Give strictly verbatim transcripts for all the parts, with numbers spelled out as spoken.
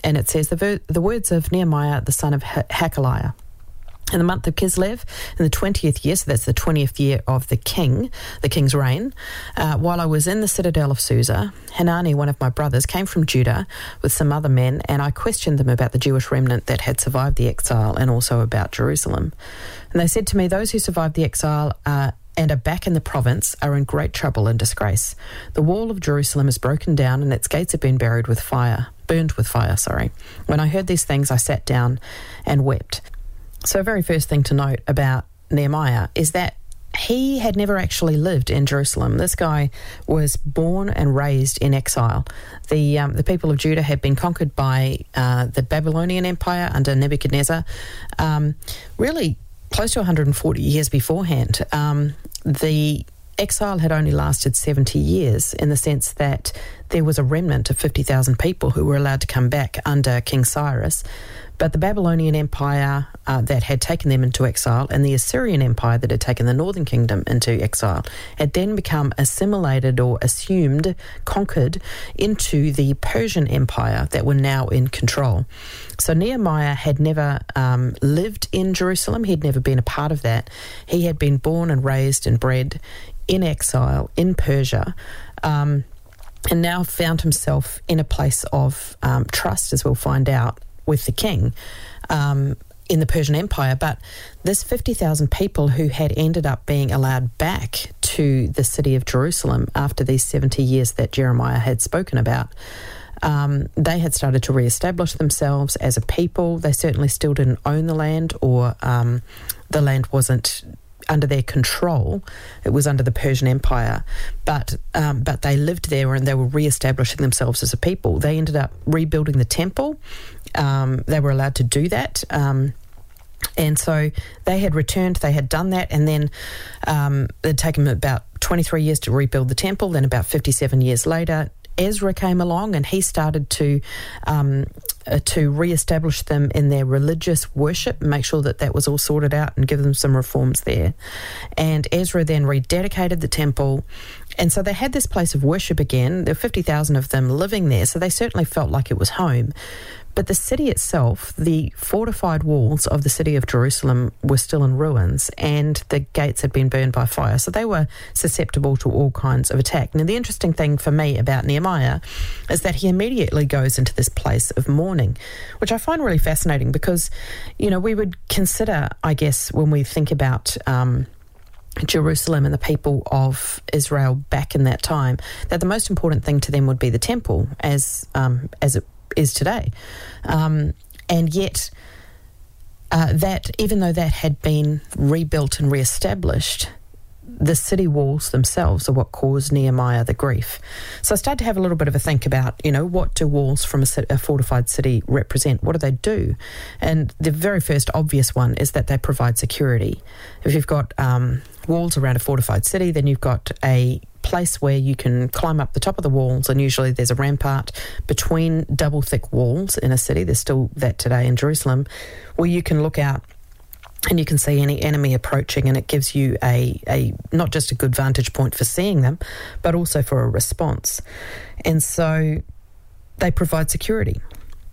and it says, the, ver- the words of Nehemiah, the son of ha- Hakaliah. In the month of Kislev, in the twentieth year, so that's the twentieth year of the king, the king's reign, uh, while I was in the citadel of Susa, Hanani, one of my brothers, came from Judah with some other men, and I questioned them about the Jewish remnant that had survived the exile and also about Jerusalem. And they said to me, those who survived the exile uh, and are back in the province are in great trouble and disgrace. The wall of Jerusalem is broken down and its gates have been buried with fire, burned with fire, sorry. When I heard these things, I sat down and wept. So very first thing to note about Nehemiah is that he had never actually lived in Jerusalem. This guy was born and raised in exile. The um, the people of Judah had been conquered by uh, the Babylonian Empire under Nebuchadnezzar, um, really close to one hundred forty years beforehand. Um, the exile had only lasted seventy years in the sense that there was a remnant of fifty thousand people who were allowed to come back under King Cyrus. But the Babylonian Empire uh, that had taken them into exile and the Assyrian Empire that had taken the northern kingdom into exile had then become assimilated or assumed, conquered into the Persian Empire that were now in control. So Nehemiah had never um, lived in Jerusalem. He'd never been a part of that. He had been born and raised and bred in exile in Persia, um, and now found himself in a place of um, trust, as we'll find out, with the king um, in the Persian Empire. But this fifty thousand people who had ended up being allowed back to the city of Jerusalem after these seventy years that Jeremiah had spoken about, um, they had started to reestablish themselves as a people. They certainly still didn't own the land, or um, the land wasn't under their control. It was under the Persian Empire, but um, but they lived there and they were re-establishing themselves as a people. They ended up rebuilding the temple. Um, they were allowed to do that. Um, and so they had returned, they had done that, and then um, it had taken them about twenty-three years to rebuild the temple. Then about fifty-seven years later, Ezra came along and he started to um, uh, to re-establish them in their religious worship, make sure that that was all sorted out and give them some reforms there. And Ezra then rededicated the temple, and so they had this place of worship again. There were fifty thousand of them living there, so they certainly felt like it was home. But the city itself, the fortified walls of the city of Jerusalem were still in ruins, and the gates had been burned by fire. So they were susceptible to all kinds of attack. Now, the interesting thing for me about Nehemiah is that he immediately goes into this place of mourning, which I find really fascinating because, you know, we would consider, I guess, when we think about um, Jerusalem and the people of Israel back in that time, that the most important thing to them would be the temple, as um, as it is today. Um, and yet uh, that, even though that had been rebuilt and reestablished, the city walls themselves are what caused Nehemiah the grief. So I started to have a little bit of a think about, you know, what do walls from a, a fortified city represent? What do they do? And the very first obvious one is that they provide security. If you've got um, walls around a fortified city, then you've got a place where you can climb up the top of the walls, and usually there's a rampart between double thick walls in a city. There's still that today in Jerusalem, where you can look out and you can see any enemy approaching, and it gives you a, a not just a good vantage point for seeing them, but also for a response. And so they provide security.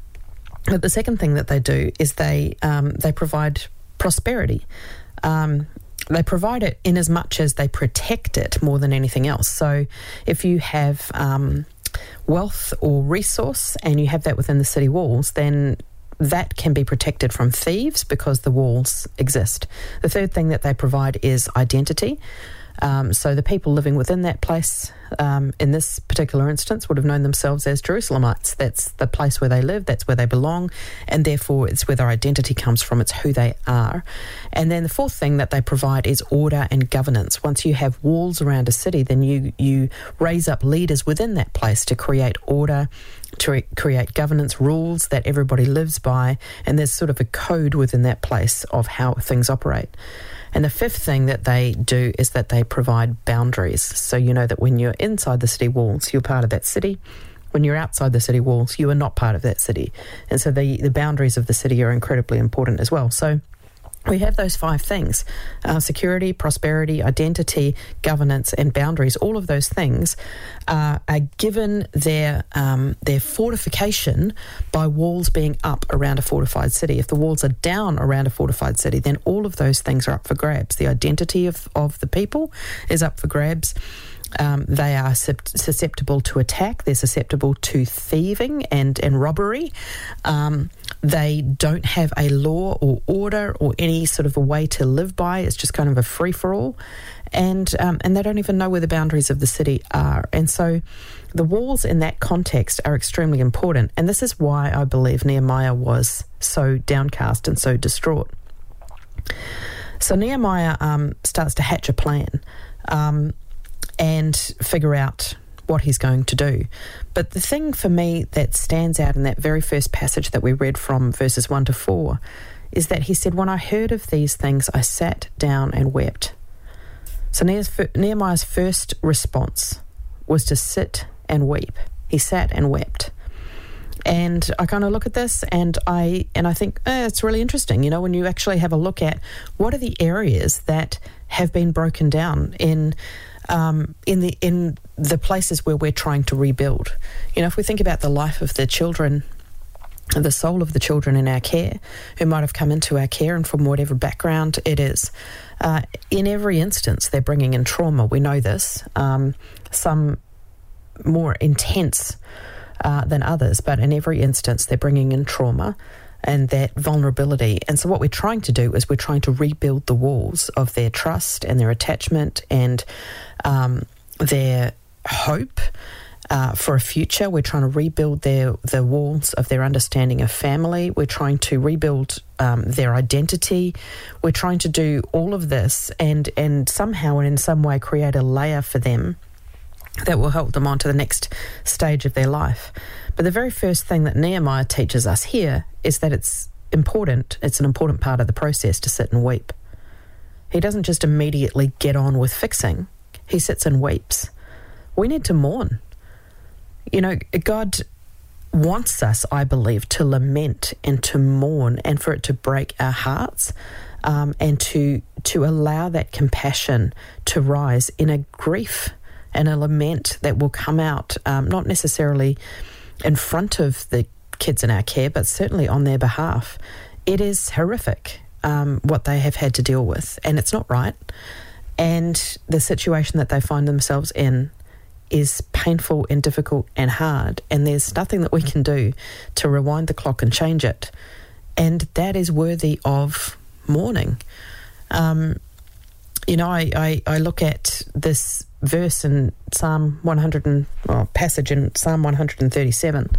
But the second thing that they do is they um, they provide prosperity. Um, They provide it in as much as they protect it more than anything else. So if you have um, wealth or resource and you have that within the city walls, then that can be protected from thieves because the walls exist. The third thing that they provide is identity. Um, so the people living within that place, um, in this particular instance, would have known themselves as Jerusalemites. That's the place where they live, that's where they belong, and therefore it's where their identity comes from, it's who they are. And then the fourth thing that they provide is order and governance. Once you have walls around a city, then you, you raise up leaders within that place to create order, to re- create governance rules that everybody lives by, and there's sort of a code within that place of how things operate. And the fifth thing that they do is that they provide boundaries. So you know that when you're inside the city walls, you're part of that city. When you're outside the city walls, you are not part of that city. And so the, the boundaries of the city are incredibly important as well. So we have those five things, uh, security, prosperity, identity, governance, and boundaries. All of those things uh, are given their um, their fortification by walls being up around a fortified city. If the walls are down around a fortified city, then all of those things are up for grabs. The identity of, of the people is up for grabs. Um, they are susceptible to attack. They're susceptible to thieving and, and robbery. Um, they don't have a law or order or any sort of a way to live by. It's just kind of a free-for-all. And, um, and they don't even know where the boundaries of the city are. And so the walls in that context are extremely important. And this is why I believe Nehemiah was so downcast and so distraught. So Nehemiah um, starts to hatch a plan. Um and figure out what he's going to do. But the thing for me that stands out in that very first passage that we read from verses one to four is that he said, when I heard of these things, I sat down and wept. So Nehemiah's first response was to sit and weep. He sat and wept. And I kind of look at this and I and I think eh, it's really interesting, you know, when you actually have a look at what are the areas that have been broken down in Um, in the in the places where we're trying to rebuild. You know, if we think about the life of the children, the soul of the children in our care, who might have come into our care and from whatever background it is, uh, in every instance they're bringing in trauma. We know this. Um, some more intense uh, than others, but in every instance they're bringing in trauma and that vulnerability. And so what we're trying to do is we're trying to rebuild the walls of their trust and their attachment and um, their hope uh, for a future. We're trying to rebuild their the walls of their understanding of family. We're trying to rebuild um, their identity. We're trying to do all of this and, and somehow and in some way create a layer for them that will help them on to the next stage of their life. But the very first thing that Nehemiah teaches us here is that it's important, it's an important part of the process to sit and weep. He doesn't just immediately get on with fixing. He sits and weeps. We need to mourn. You know, God wants us, I believe, to lament and to mourn and for it to break our hearts um, and to to allow that compassion to rise in a grief and a lament that will come out, um, not necessarily in front of the kids in our care, but certainly on their behalf. It is horrific um, what they have had to deal with, and it's not right. And the situation that they find themselves in is painful and difficult and hard, and there's nothing that we can do to rewind the clock and change it. And that is worthy of mourning. Um, you know, I, I, I look at this verse in Psalm one hundred, and, well, passage in Psalm one hundred thirty-seven,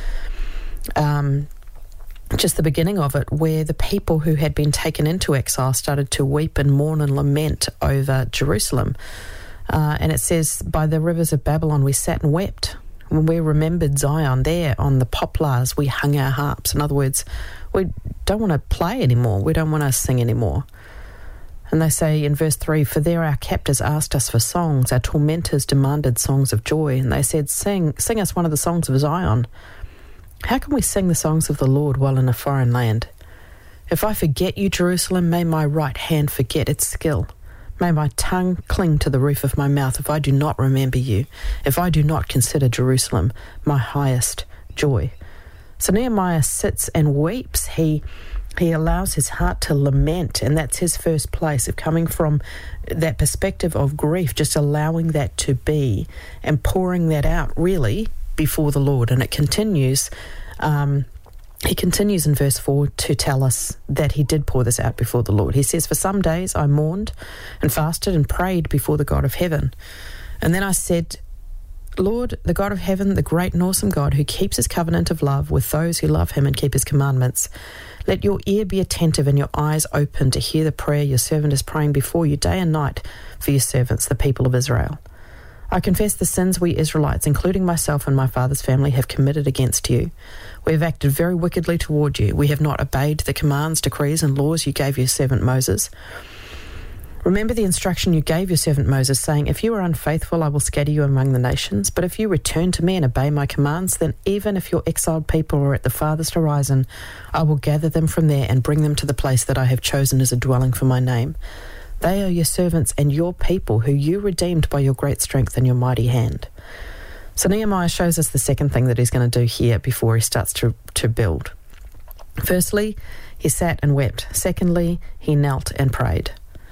um, just the beginning of it, where the people who had been taken into exile started to weep and mourn and lament over Jerusalem. Uh, and it says, by the rivers of Babylon we sat and wept. When we remembered Zion, there on the poplars we hung our harps. In other words, we don't want to play anymore. We don't want to sing anymore. And they say in verse three, for there our captors asked us for songs, our tormentors demanded songs of joy. And they said, sing, sing us one of the songs of Zion. How can we sing the songs of the Lord while in a foreign land? If I forget you, Jerusalem, may my right hand forget its skill. May my tongue cling to the roof of my mouth if I do not remember you, if I do not consider Jerusalem my highest joy. So Nehemiah sits and weeps. He he allows his heart to lament, and that's his first place of coming from that perspective of grief, just allowing that to be and pouring that out really before the Lord. And it continues, um, he continues in verse four to tell us that he did pour this out before the Lord. He says, for some days I mourned and fasted and prayed before the God of heaven. And then I said, Lord, the God of heaven, the great and awesome God who keeps his covenant of love with those who love him and keep his commandments, let your ear be attentive and your eyes open to hear the prayer your servant is praying before you day and night for your servants, the people of Israel. I confess the sins we Israelites, including myself and my father's family, have committed against you. We have acted very wickedly toward you. We have not obeyed the commands, decrees, and laws you gave your servant Moses. Remember the instruction you gave your servant Moses, saying, if you are unfaithful, I will scatter you among the nations. But if you return to me and obey my commands, then even if your exiled people are at the farthest horizon, I will gather them from there and bring them to the place that I have chosen as a dwelling for my name. They are your servants and your people, who you redeemed by your great strength and your mighty hand. So Nehemiah shows us the second thing that he's going to do here before he starts to, to build. Firstly, he sat and wept. Secondly, he knelt and prayed.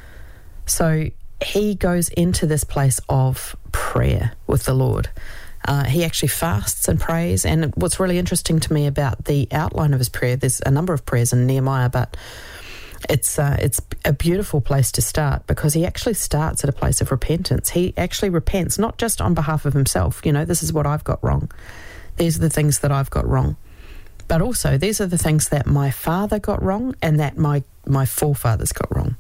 So he goes into this place of prayer with the Lord. Uh, he actually fasts and prays. And what's really interesting to me about the outline of his prayer, there's a number of prayers in Nehemiah, but it's uh, it's a beautiful place to start, because he actually starts at a place of repentance. He actually repents, not just on behalf of himself. You know, this is what I've got wrong. These are the things that I've got wrong. But also, these are the things that my father got wrong and that my, my forefathers got wrong.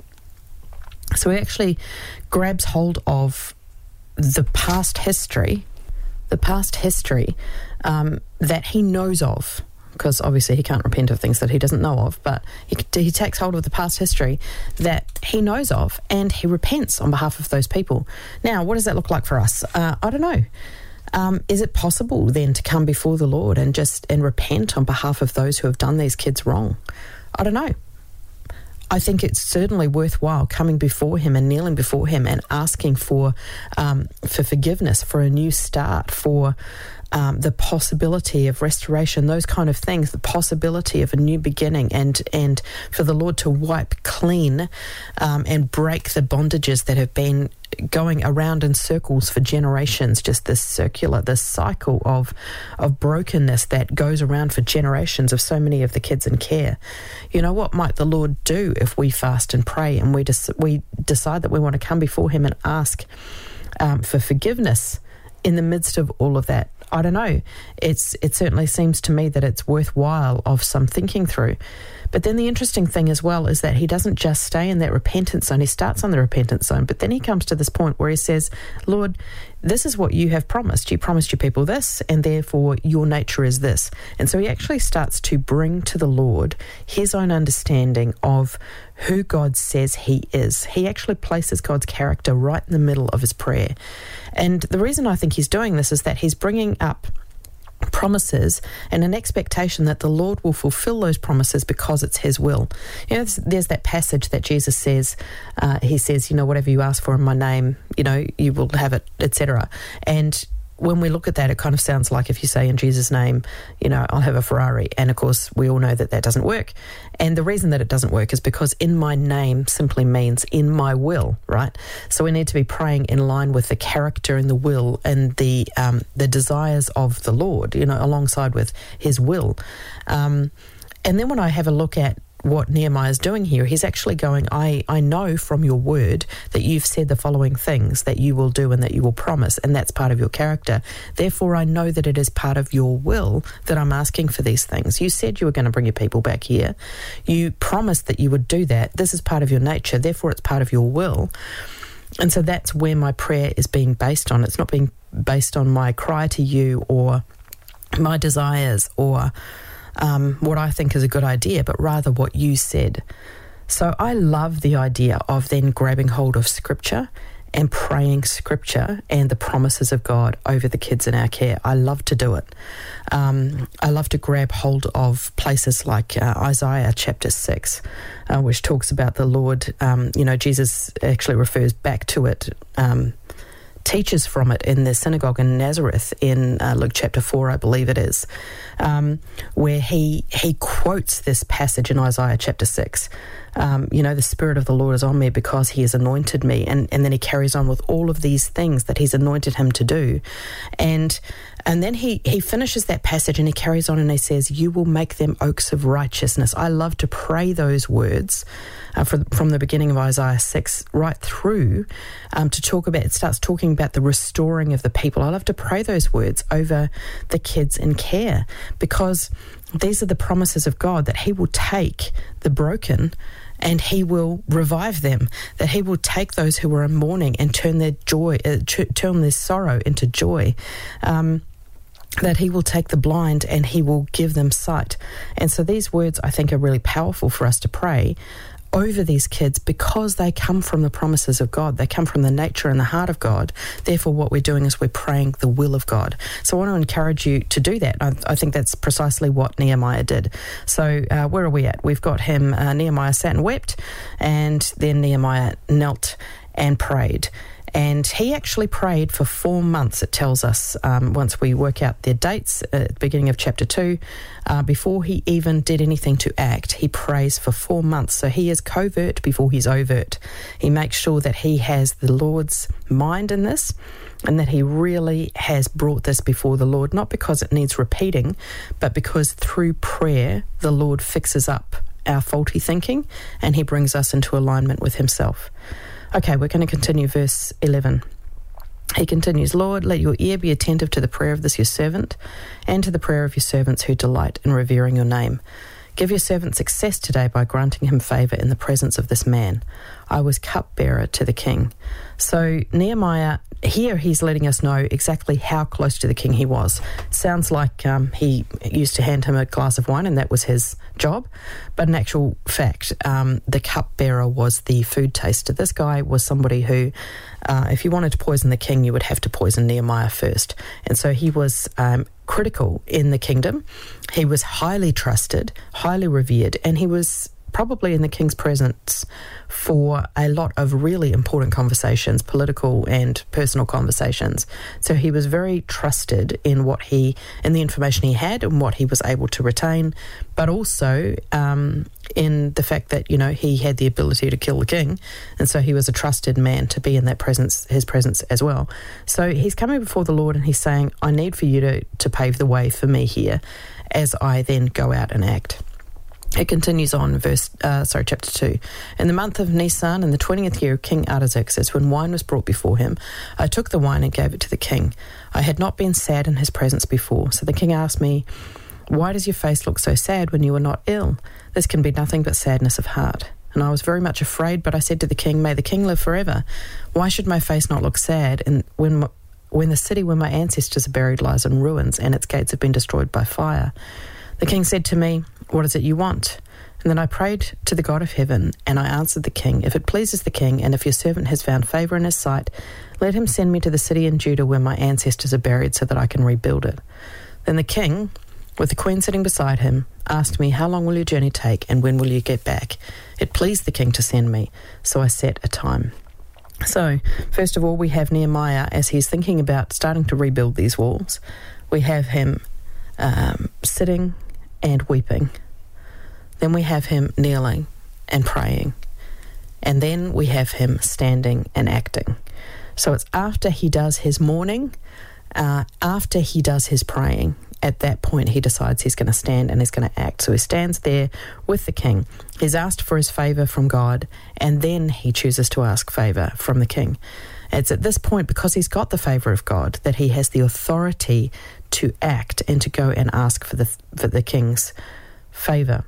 So he actually grabs hold of the past history, the past history um, that he knows of, because obviously he can't repent of things that he doesn't know of, but he, he takes hold of the past history that he knows of, and he repents on behalf of those people. Now, what does that look like for us? Uh, I don't know. Um, is it possible then to come before the Lord and just and repent on behalf of those who have done these kids wrong? I don't know. I think it's certainly worthwhile coming before him and kneeling before him and asking for um, for forgiveness, for a new start, for um, the possibility of restoration, those kind of things, the possibility of a new beginning, and and for the Lord to wipe clean um, and break the bondages that have been going around in circles for generations, just this circular, this cycle of of brokenness that goes around for generations of so many of the kids in care. You know, what might the Lord do if we fast and pray and we just we decide that we want to come before him and ask um, for forgiveness in the midst of all of that? I don't know. It's it certainly seems to me that it's worthwhile of some thinking through. But then the interesting thing as well is that he doesn't just stay in that repentance zone. He starts on the repentance zone, but then he comes to this point where he says, Lord, this is what you have promised. You promised your people this, and therefore your nature is this. And so he actually starts to bring to the Lord his own understanding of who God says he is. He actually places God's character right in the middle of his prayer. And the reason I think he's doing this is that he's bringing up promises and an expectation that the Lord will fulfill those promises because it's his will. You know, there's, there's that passage that Jesus says, uh, he says, you know, whatever you ask for in my name, you know, you will have it, et cetera. And when we look at that, it kind of sounds like if you say in Jesus' name, you know, I'll have a Ferrari. And of course, we all know that that doesn't work. And the reason that it doesn't work is because in my name simply means in my will, right? So we need to be praying in line with the character and the will and the um, the desires of the Lord, you know, alongside with his will. Um, and then when I have a look at what Nehemiah is doing here, he's actually going, I, I know from your word that you've said the following things that you will do and that you will promise, and that's part of your character. Therefore, I know that it is part of your will that I'm asking for these things. You said you were going to bring your people back here. You promised that you would do that. This is part of your nature. Therefore, it's part of your will. And so that's where my prayer is being based on. It's not being based on my cry to you or my desires or Um, what I think is a good idea, but rather what you said. So I love the idea of then grabbing hold of Scripture and praying Scripture and the promises of God over the kids in our care. I love to do it. Um, I love to grab hold of places like uh, Isaiah chapter six, uh, which talks about the Lord. Um, you know, Jesus actually refers back to it, um, teaches from it in the synagogue in Nazareth in uh, Luke chapter four, I believe it is, um, where he he quotes this passage in Isaiah chapter six. Um, you know, the Spirit of the Lord is on me because he has anointed me. And, and then he carries on with all of these things that he's anointed him to do. And and then he, he finishes that passage and he carries on and he says, you will make them oaks of righteousness. I love to pray those words uh, for, from the beginning of Isaiah six right through um, to talk about, it starts talking about the restoring of the people. I love to pray those words over the kids in care because these are the promises of God, that he will take the broken and he will revive them, that he will take those who are in mourning and turn their joy, uh, ch- turn their sorrow into joy, um, that he will take the blind and he will give them sight. And so these words, I think, are really powerful for us to pray over these kids because they come from the promises of God. They come from the nature and the heart of God. Therefore, what we're doing is we're praying the will of God. So I want to encourage you to do that. I, I think that's precisely what Nehemiah did. So uh, where are we at? We've got him, uh, Nehemiah sat and wept, and then Nehemiah knelt and prayed. And he actually prayed for four months, it tells us, um, once we work out their dates at the beginning of chapter two. Uh, before he even did anything to act, he prays for four months. So he is covert before he's overt. He makes sure that he has the Lord's mind in this, and that he really has brought this before the Lord, not because it needs repeating, but because through prayer, the Lord fixes up our faulty thinking and he brings us into alignment with himself. Okay, we're going to continue verse eleven. He continues, Lord, let your ear be attentive to the prayer of this your servant and to the prayer of your servants who delight in revering your name. Give your servant success today by granting him favour in the presence of this man. I was cupbearer to the king. So Nehemiah, here he's letting us know exactly how close to the king he was. Sounds like um, he used to hand him a glass of wine and that was his job. But in actual fact, um, the cupbearer was the food taster. This guy was somebody who, uh, if you wanted to poison the king, you would have to poison Nehemiah first. And so he was um, critical in the kingdom. He was highly trusted, highly revered, and he was probably in the king's presence for a lot of really important conversations, political and personal conversations. So he was very trusted in what he, in the information he had and what he was able to retain, but also um, in the fact that, you know, he had the ability to kill the king, and so he was a trusted man to be in that presence, his presence as well. So he's coming before the Lord and he's saying, I need for you to, to pave the way for me here as I then go out and act. It continues on, verse, uh, sorry, chapter two. In the month of Nisan, in the twentieth year of King Artaxerxes, when wine was brought before him, I took the wine and gave it to the king. I had not been sad in his presence before. So the king asked me, why does your face look so sad when you are not ill? This can be nothing but sadness of heart. And I was very much afraid, but I said to the king, may the king live forever. Why should my face not look sad and when, when the city where my ancestors are buried lies in ruins and its gates have been destroyed by fire? The king said to me, what is it you want? And then I prayed to the God of heaven, and I answered the king, if it pleases the king, and if your servant has found favour in his sight, let him send me to the city in Judah where my ancestors are buried so that I can rebuild it. Then the king, with the queen sitting beside him, asked me, how long will your journey take, and when will you get back? It pleased the king to send me, so I set a time. So, first of all, we have Nehemiah as he's thinking about starting to rebuild these walls. We have him um, sitting and weeping. Then we have him kneeling and praying. And then we have him standing and acting. So it's after he does his mourning, uh, after he does his praying, at that point he decides he's going to stand and he's going to act. So he stands there with the king. He's asked for his favour from God, and then he chooses to ask favour from the king. It's at this point, because he's got the favour of God, that he has the authority to act and to go and ask for the for the king's favour.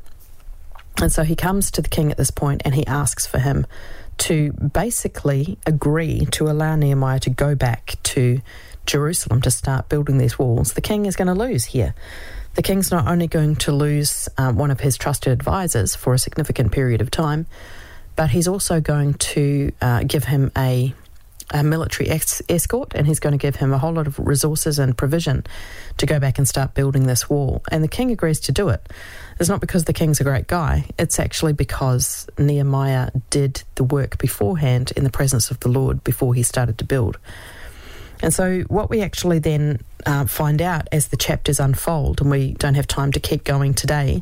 And so he comes to the king at this point and he asks for him to basically agree to allow Nehemiah to go back to Jerusalem to start building these walls. The king is going to lose here. The king's not only going to lose um, one of his trusted advisors for a significant period of time, but he's also going to uh, give him a a military ex- escort, and he's going to give him a whole lot of resources and provision to go back and start building this wall. And the king agrees to do it. It's not because the king's a great guy. It's actually because Nehemiah did the work beforehand in the presence of the Lord before he started to build. And so what we actually then uh, find out as the chapters unfold, and we don't have time to keep going today,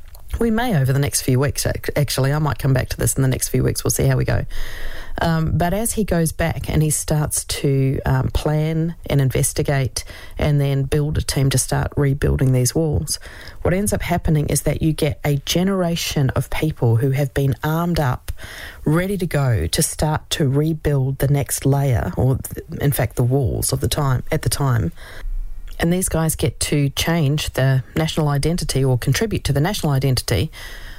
we may over the next few weeks, actually. I might come back to this in the next few weeks. We'll see how we go. Um, but as he goes back and he starts to um, plan and investigate and then build a team to start rebuilding these walls, what ends up happening is that you get a generation of people who have been armed up, ready to go to start to rebuild the next layer, or in fact the walls of the time at the time. And these guys get to change the national identity or contribute to the national identity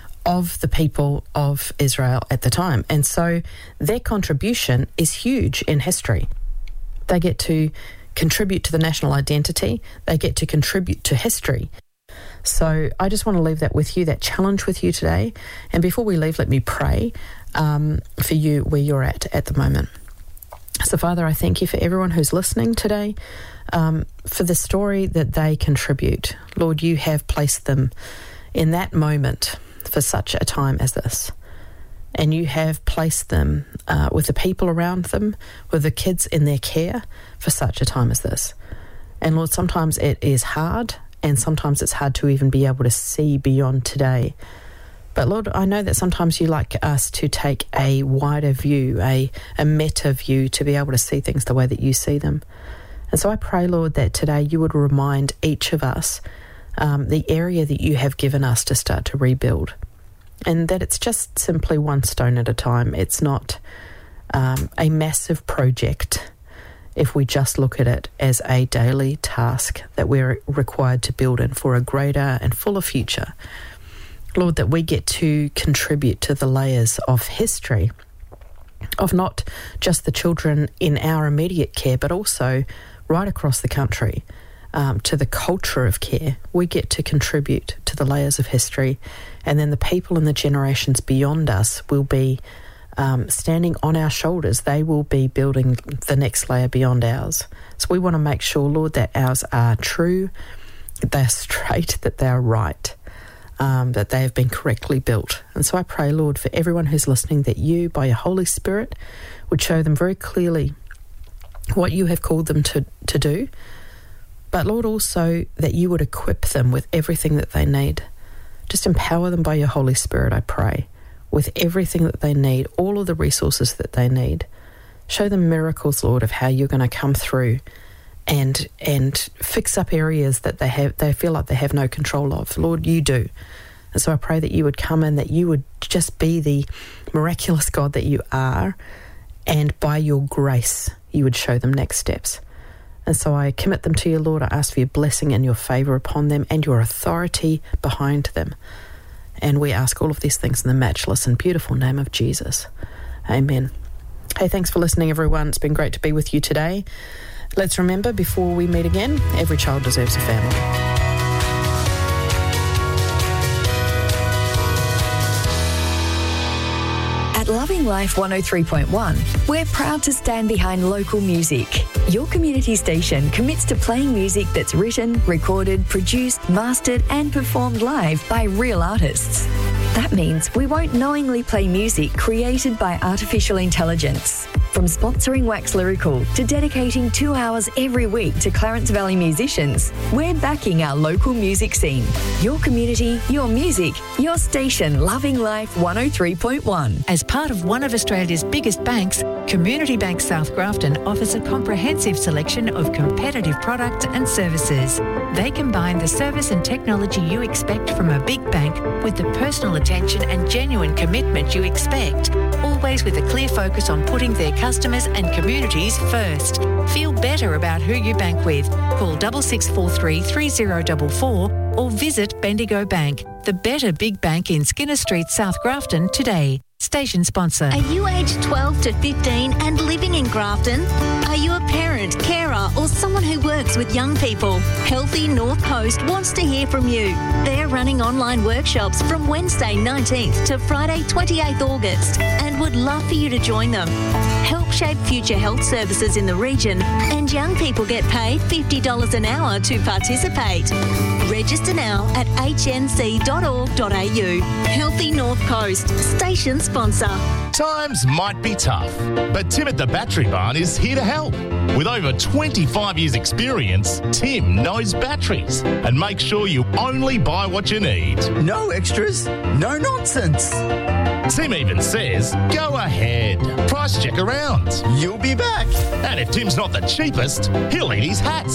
of the people of Israel at the time. And so their contribution is huge in history. They get to contribute to the national identity. They get to contribute to history. So I just want to leave that with you, that challenge with you today. And before we leave, let me pray um, for you where you're at at the moment. So, Father, I thank you for everyone who's listening today, um, for the story that they contribute. Lord, you have placed them in that moment for such a time as this. And you have placed them uh, with the people around them, with the kids in their care for such a time as this. And Lord, sometimes it is hard, and sometimes it's hard to even be able to see beyond today. But Lord, I know that sometimes you like us to take a wider view, a, a meta view, to be able to see things the way that you see them. And so I pray, Lord, that today you would remind each of us um, the area that you have given us to start to rebuild. And that it's just simply one stone at a time. It's not um, a massive project if we just look at it as a daily task that we're required to build in for a greater and fuller future. Lord, that we get to contribute to the layers of history of not just the children in our immediate care, but also right across the country, um, to the culture of care. We get to contribute to the layers of history, and then the people and the generations beyond us will be um, standing on our shoulders. They will be building the next layer beyond ours. So we want to make sure, Lord, that ours are true, they're straight, that they're right. Um, that they have been correctly built. And so I pray, Lord, for everyone who's listening, that you, by your Holy Spirit, would show them very clearly what you have called them to, to do. But, Lord, also that you would equip them with everything that they need. Just empower them by your Holy Spirit, I pray, with everything that they need, all of the resources that they need. Show them miracles, Lord, of how you're going to come through and and fix up areas that they have they feel like they have no control of. Lord, you do. And so I pray that you would come in, that you would just be the miraculous God that you are, and by your grace you would show them next steps. And so I commit them to you, Lord. I ask for your blessing and your favour upon them and your authority behind them. And we ask all of these things in the matchless and beautiful name of Jesus. Amen. Hey, thanks for listening, everyone. It's been great to be with you today. Let's remember, before we meet again, every child deserves a family. At Loving Life one oh three point one, we're proud to stand behind local music. Your community station commits to playing music that's written, recorded, produced, mastered and performed live by real artists. That means we won't knowingly play music created by artificial intelligence. From sponsoring Wax Lyrical to dedicating two hours every week to Clarence Valley musicians, we're backing our local music scene. Your community, your music, your station, Loving Life one oh three point one. As part of one of Australia's biggest banks, Community Bank South Grafton offers a comprehensive selection of competitive products and services. They combine the service and technology you expect from a big bank with the personal attention and genuine commitment you expect, always with a clear focus on putting their customers and communities first. Feel better about who you bank with. Call six six four three, three zero four four or visit Bendigo Bank, the better big bank in Skinner Street, South Grafton today. Station sponsor. Are you aged twelve to fifteen and living in Grafton? Are you a parent, carer or someone who works with young people? Healthy North Coast wants to hear from you. They're running online workshops from Wednesday nineteenth to Friday twenty-eighth August and would love for you to join them. Help shape future health services in the region, and young people get paid fifty dollars an hour to participate. Register now at h n c dot org dot a u. Healthy North Coast, station sponsor. Times might be tough, but Tim at the Battery Barn is here to help. With over twenty-five years experience, Tim knows batteries and makes sure you only buy what you need. No extras, no nonsense. Tim even says, go ahead, price check around. You'll be back. And if Tim's not the cheapest, he'll eat his hats.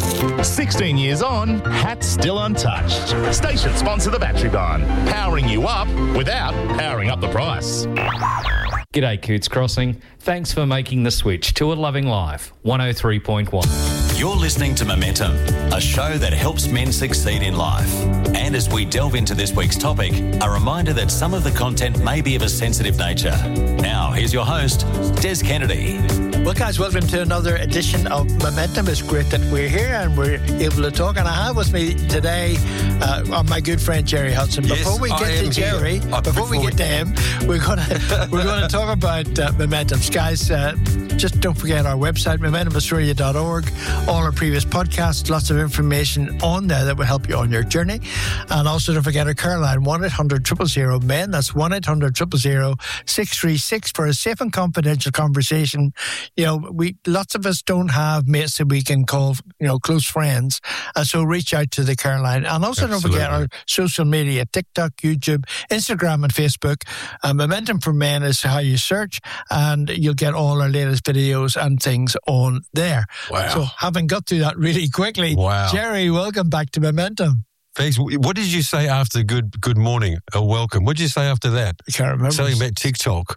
sixteen years on, hats still untouched. Station sponsor the Battery Barn, powering you up without powering up the price. G'day Coots Crossing. Thanks for making the switch to a Loving Life one oh three point one. You're listening to Momentum, a show that helps men succeed in life. And as we delve into this week's topic, a reminder that some of the content may be of a sensitive nature. Now, here's your host, Des Kennedy. Well, guys, welcome to another edition of Momentum. It's great that we're here and we're able to talk. And I have with me today uh, my good friend Jerry Hudson. Yes, before we get I to am Jerry, here. Uh, before, we before get to him, we're going to we're going to talk about uh, Momentums, guys. Uh, just don't forget our website, momentum australia dot org. All our previous podcasts, lots of information on there that will help you on your journey. And also don't forget our care line, one eight hundred zero zero men. That's one eight hundred zero zero six three six for a safe and confidential conversation. You know, we lots of us don't have mates that we can call, you know, close friends. And so reach out to the care line. And also Absolutely. don't forget our social media, TikTok, YouTube, Instagram, and Facebook. Uh, Momentum for Men is how you search, and you'll get all our latest videos and things on there. Wow. So having got through that really quickly, Wow. Jerry, welcome back to Momentum. Thanks. What did you say after good good morning? A welcome. What did you say after that? I can't remember. Something about TikTok.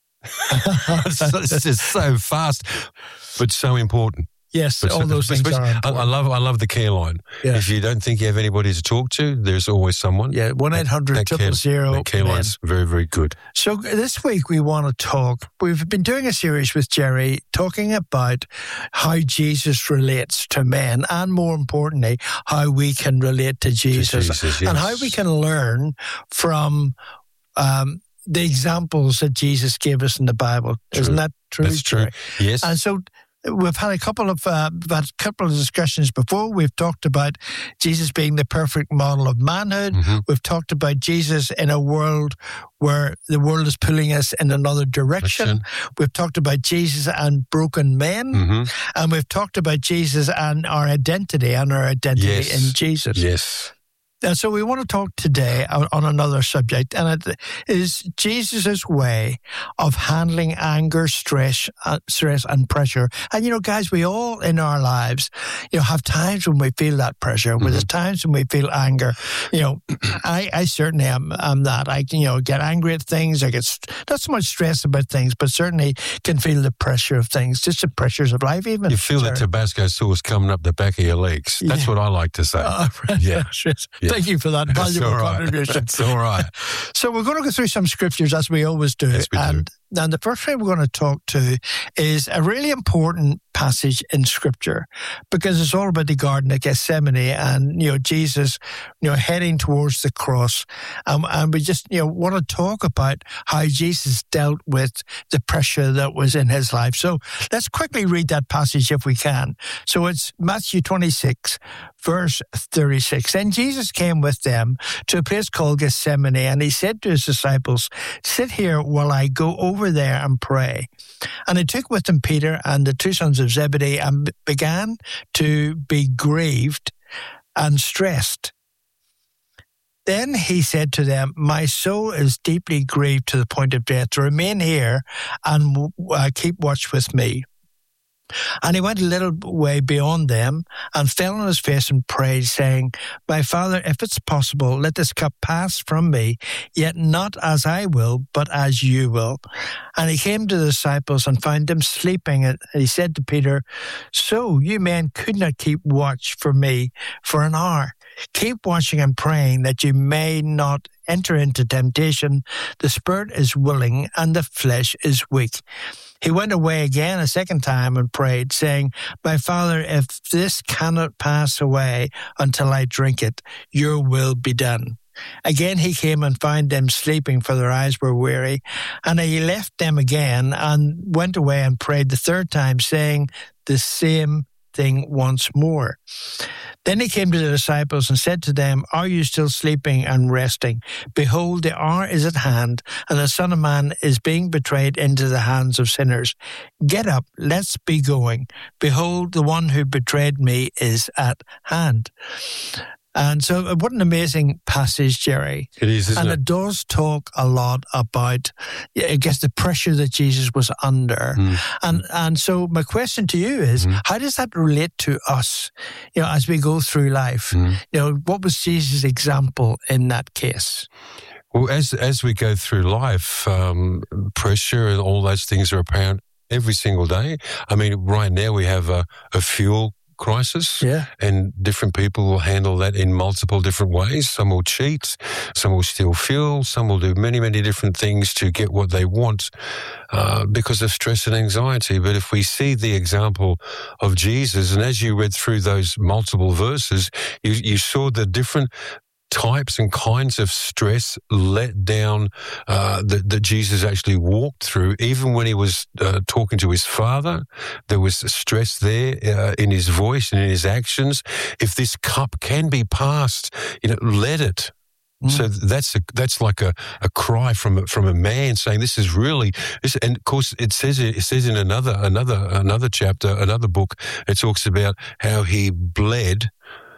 it's, it's just so fast, but so important. Yes, But all so- those things especially- are I, important. I love I love the care line. Yeah. If you don't think you have anybody to talk to, there's always someone. Yeah, one eight hundred That care- zero zero that care line's very, very good. So this week we want to talk, we've been doing a series with Jerry talking about how Jesus relates to men, and more importantly, how we can relate to Jesus, Jesus, and yes. how we can learn from um, the examples that Jesus gave us in the Bible. True. Isn't that true? That's true. Jerry? Yes. And so we've had a couple of uh, we've had a couple of discussions before. We've talked about Jesus being the perfect model of manhood. Mhm. We've talked about Jesus in a world where the world is pulling us in another direction. Direction. We've talked about Jesus and broken men, Mhm. and we've talked about Jesus and our identity and our identity Yes. in Jesus. Yes. And so we want to talk today on, on another subject, and it is Jesus' way of handling anger, stress, uh, stress, and pressure. And you know, guys, we all in our lives, you know, have times when we feel that pressure. When there's times when we feel anger. You know, I, I certainly am, am that. I can, you know, get angry at things. I get st- not so much stressed about things, but certainly can feel the pressure of things, just the pressures of life. Even You feel that Sorry. Tabasco sauce coming up the back of your legs. That's Yeah. what I like to say. Uh, Yeah. yeah. Thank you for that That's valuable all right. contribution. That's all right. So we're going to go through some scriptures as we always do. Yes, we do. and and the first thing we're going to talk to is a really important passage in scripture, because it's all about the Garden of Gethsemane and, you know, Jesus, you know, heading towards the cross. Um, and we just, you know, want to talk about how Jesus dealt with the pressure that was in his life. So let's quickly read that passage if we can. So it's Matthew twenty-six, verse thirty-six. Then Jesus came with them to a place called Gethsemane, and he said to his disciples, "Sit here while I go over there and pray." And he took with him Peter and the two sons of Zebedee and began to be grieved and stressed. Then he said to them, "My soul is deeply grieved to the point of death. Remain here and uh, keep watch with me." And he went a little way beyond them and fell on his face and prayed, saying, "My Father, if it's possible, let this cup pass from me, yet not as I will, but as you will." And he came to the disciples and found them sleeping. And he said to Peter, "So you men could not keep watch for me for an hour. Keep watching and praying that you may not enter into temptation. The spirit is willing and the flesh is weak." He went away again a second time and prayed, saying, "My Father, if this cannot pass away until I drink it, your will be done." Again he came and found them sleeping, for their eyes were weary. And he left them again and went away and prayed the third time, saying the same thing once more. Then he came to the disciples and said to them, "Are you still sleeping and resting? Behold, the hour is at hand, and the Son of Man is being betrayed into the hands of sinners. Get up, let's be going. Behold, the one who betrayed me is at hand." And so what an amazing passage, Jerry. It is, isn't And it? it does talk a lot about, I guess, the pressure that Jesus was under. Mm. And and so my question to you is, Mm. how does that relate to us, you know, as we go through life? Mm. You know, what was Jesus' example in that case? Well, as as we go through life, um, pressure and all those things are apparent every single day. I mean, right now we have a, a fuel crisis. Yeah. And different people will handle that in multiple different ways. Some will cheat, some will steal fuel, some will do many, many different things to get what they want uh, because of stress and anxiety. But if we see the example of Jesus, and as you read through those multiple verses, you, you saw the different types and kinds of stress let down uh, that, that Jesus actually walked through. Even when he was uh, talking to his Father, there was stress there uh, in his voice and in his actions. If this cup can be passed, you know, let it. Mm. So that's a, that's like a, a cry from a, from a man saying, "This is really." This, and of course, it says it says in another another another chapter, another book, it talks about how he bled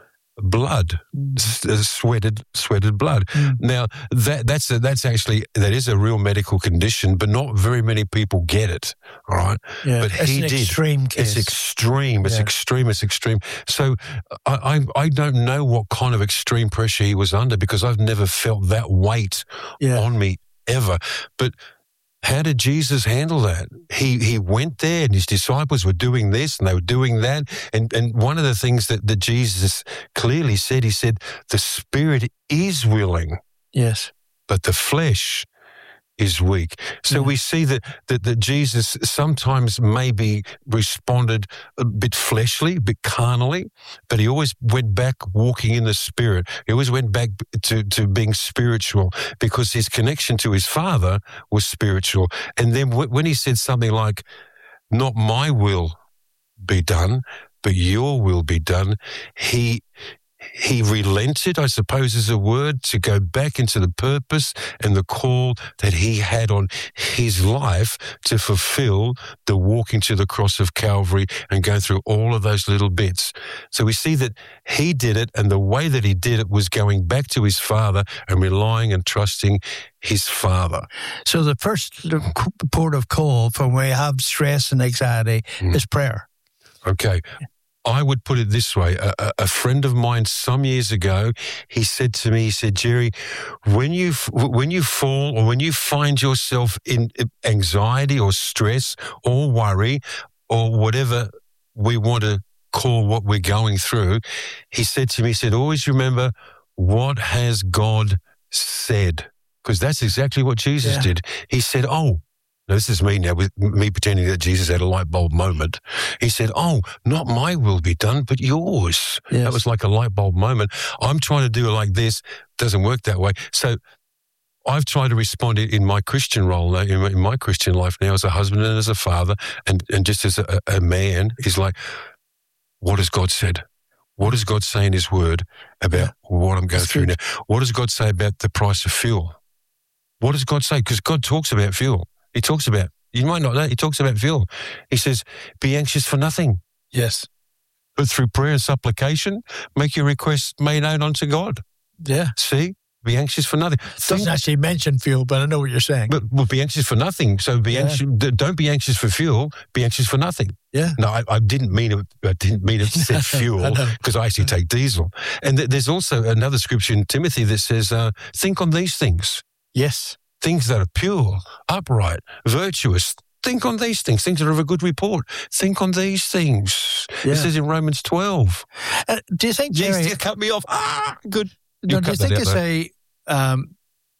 blood, mm. sweated, sweated blood. Mm. Now that that's a, that's actually that is a real medical condition, but not very many people get it. All right, yeah, but it's he an did. Extreme case. It's extreme. It's yeah. extreme. It's extreme. So I, I I don't know what kind of extreme pressure he was under because I've never felt that weight yeah. on me ever. But how did Jesus handle that? He he went there and his disciples were doing this and they were doing that. And and one of the things that, that Jesus clearly said, he said, the spirit is willing. Yes. But the flesh is weak. So yeah. we see that, that that Jesus sometimes maybe responded a bit fleshly, a bit carnally, but he always went back walking in the Spirit. He always went back to, to being spiritual because his connection to his Father was spiritual. And then w- when he said something like, "Not my will be done, but your will be done," he He relented, I suppose is a word, to go back into the purpose and the call that he had on his life to fulfill the walking to the cross of Calvary and going through all of those little bits. So we see that he did it, and the way that he did it was going back to his Father and relying and trusting his Father. So the first port of call for when we have stress and anxiety mm. is prayer. Okay. I would put it this way. A, a friend of mine some years ago, he said to me, he said, "Jerry, when you when you fall or when you find yourself in anxiety or stress or worry or whatever we want to call what we're going through," he said to me, he said, "always remember, what has God said?" Because that's exactly what Jesus yeah. did. He said, "Oh, now, this is me now, with me pretending that Jesus had a light bulb moment." He said, "Oh, not my will be done, but yours." Yes. That was like a light bulb moment. I'm trying to do it like this. Doesn't work that way. So I've tried to respond in my Christian role, in my, in my Christian life now as a husband and as a father and, and just as a, a man, is like, what has God said? What does God say in his word about yeah. what I'm going That's through good. now? What does God say about the price of fuel? What does God say? Because God talks about fuel. He talks about, you might not know, he talks about fuel. He says, "Be anxious for nothing." Yes. But through prayer and supplication, make your requests made known unto God. Yeah. See? Be anxious for nothing. It doesn't actually mention fuel, but I know what you're saying. But well, be anxious for nothing. So be yeah. anxious. Don't be anxious for fuel. Be anxious for nothing. Yeah. No, I, I didn't mean it. I didn't mean it said fuel because I, I actually take diesel. And th- there's also another scripture in Timothy that says, uh, "Think on these things." Yes. Things that are pure, upright, virtuous. Think on these things, things that are of a good report. Think on these things. Yeah. It says in Romans twelve. Uh, do you think, Jerry... Yes, you cut me off. Ah, good. No, do you think it's a, um,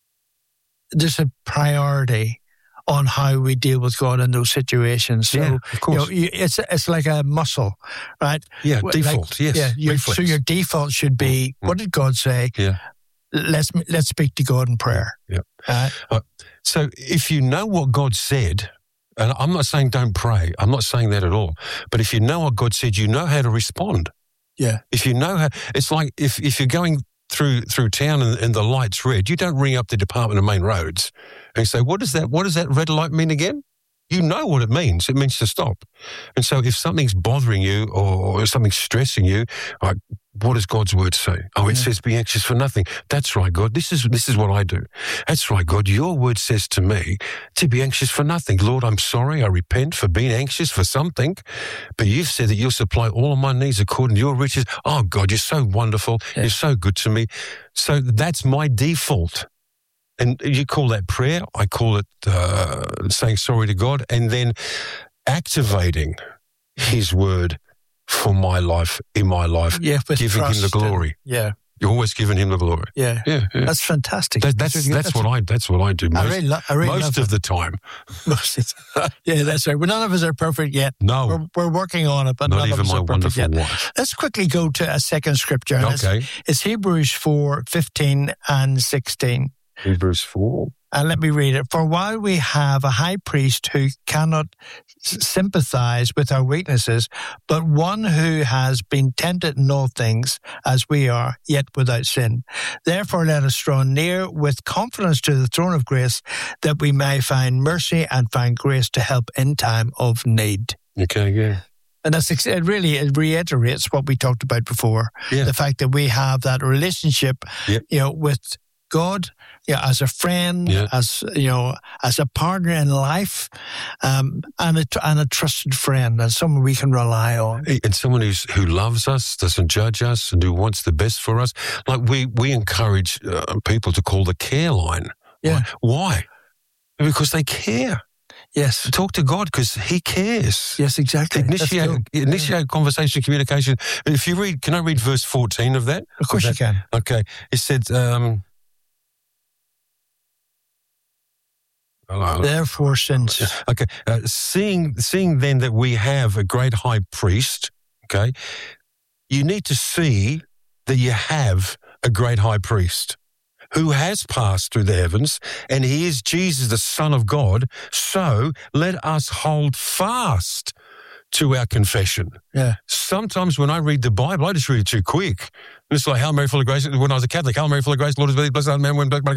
there's a priority on how we deal with God in those situations? So, yeah, of course. You know, it's, it's like a muscle, right? Yeah, like, default, yes. Yeah, your, so your default should be, mm. what did God say? Yeah. Let's let's speak to God in prayer. Yeah. Uh, uh, so if you know what God said, and I'm not saying don't pray, I'm not saying that at all, but if you know what God said, you know how to respond. Yeah. If you know how, it's like if, if you're going through through town and, and the light's red, you don't ring up the Department of Main Roads and say, what does that, what does that red light mean again? You know what it means. It means to stop. And so if something's bothering you or, or something's stressing you, like, what does God's word say? Oh, it yeah. says be anxious for nothing. That's right, God. This is this is what I do. That's right, God. Your word says to me to be anxious for nothing. Lord, I'm sorry. I repent for being anxious for something. But you've said that you'll supply all of my needs according to your riches. Oh, God, you're so wonderful. Yeah. You're so good to me. So that's my default. And you call that prayer. I call it uh, saying sorry to God and then activating his word for my life, in my life, Yeah, with giving him the trust and- glory. Yeah, You're always giving him the glory. yeah, Yeah, yeah. That's fantastic. That, that's really- that's, what I that's what I do most, I really, lo- I really love most it. of the time. Most of the- yeah, that's right. Well, none of us are perfect yet. No, We're, we're working on it, but not none even of us my are perfect wonderful yet. wife. Let's quickly go to a second scripture. and it's- Okay, It's Hebrews four, fifteen and sixteen. Hebrews four. And let me read it. For while we have a high priest who cannot s- sympathize with our weaknesses, but one who has been tempted in all things as we are, yet without sin. Therefore, let us draw near with confidence to the throne of grace, that we may find mercy and find grace to help in time of need. Okay, yeah, And that's ex- it really it reiterates what we talked about before. yeah, The fact that we have that relationship, Yep. you know, with God, yeah, as a friend, Yeah. as you know, as a partner in life, um, and a and a trusted friend, and someone we can rely on. and someone who's who loves us, doesn't judge us, and who wants the best for us. Like we we encourage uh, people to call the care line. Yeah. Why? Because they care. Yes, Talk to God because He cares. yes, exactly. That's Initiate, cool. initiate conversation, communication. If you read, can I read verse fourteen of that? Of course, Of you can. that? Okay. It said, um, hello. Therefore, since Okay. Uh, seeing, seeing then that we have a great high priest, okay, you need to see that you have a great high priest who has passed through the heavens, and he is Jesus, the Son of God. So let us hold fast to our confession. yeah, Sometimes when I read the Bible, I just read it too quick. And it's like, Hail Mary, full of grace. When I was a Catholic, Hail Mary, full of grace, Lord is with thee, blessed art thou among women.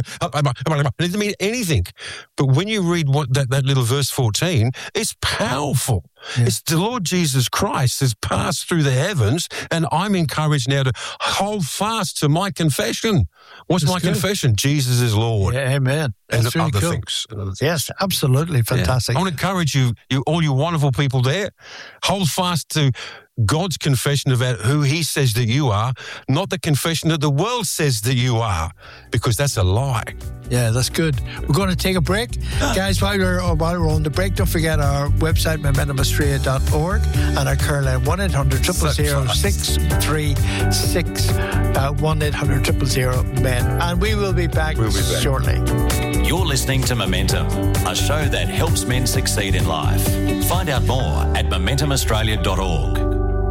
It doesn't mean anything. But when you read what that, that little verse fourteen, it's powerful. Yeah. It's the Lord Jesus Christ has passed through the heavens, and I'm encouraged now to hold fast to my confession. What's That's my good. confession? Jesus is Lord. yeah, amen. And That's really other cool. things. Yes, absolutely fantastic. Yeah. I want to encourage you, you, all you wonderful people there, hold fast to God's confession about who He says that you are, not the confession that the world says that you are, because that's a lie. Yeah, that's good. We're going to take a break. Guys, while we're, while we're on the break, don't forget our website, momentum australia dot org, and our care line, one eight hundred, zero zero zero, six three six, one eight hundred, zero zero zero, men. And we will be back, We'll be back. shortly. You're listening to Momentum, a show that helps men succeed in life. Find out more at momentum australia dot org.